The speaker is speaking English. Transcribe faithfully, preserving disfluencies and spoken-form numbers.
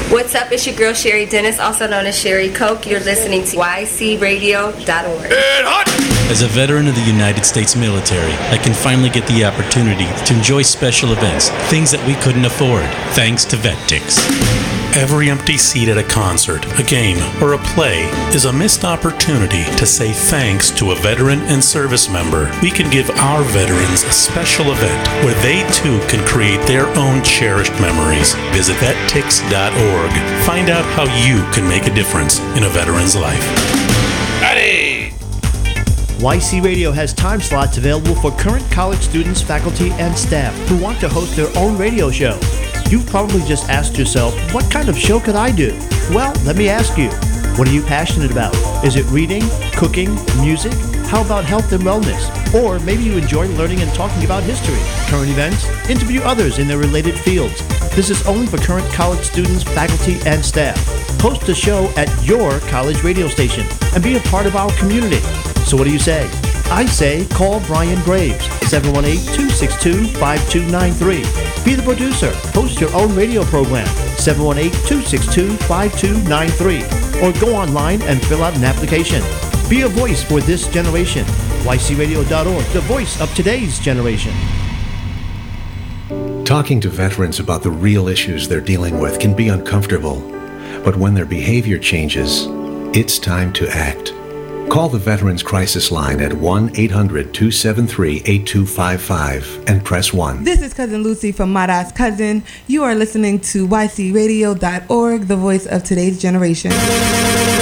What's up? It's your girl Sherry Dennis, also known as Sherry Coke. You're listening to Y C radio dot org. As a veteran of the United States military, I can finally get the opportunity to enjoy special events, things that we couldn't afford, thanks to VetTix. Every empty seat at a concert, a game, or a play is a missed opportunity to say thanks to a veteran and service member. We can give our veterans a special event where they too can create their own cherished memories. Visit vet tix dot org. Find out how you can make a difference in a veteran's life. Ready! Y C Radio has time slots available for current college students, faculty, and staff who want to host their own radio show. You've probably just asked yourself, what kind of show could I do? Well, let me ask you, what are you passionate about? Is it reading, cooking, music? How about health and wellness? Or maybe you enjoy learning and talking about history, current events, interview others in their related fields. This is only for current college students, faculty, and staff. Host a show at your college radio station and be a part of our community. So what do you say? I say call Brian Graves, seven one eight, two six two, five two nine three. Be the producer. Host your own radio program, seven one eight, two six two, five two nine three. Or go online and fill out an application. Be a voice for this generation. Y C radio dot org, the voice of today's generation. Talking to veterans about the real issues they're dealing with can be uncomfortable. But when their behavior changes, it's time to act. Call the Veterans Crisis Line at one eight hundred, two seven three, eight two five five and press one. This is Cousin Lucy from Mada's Cousin. You are listening to Y C radio dot org, the voice of today's generation.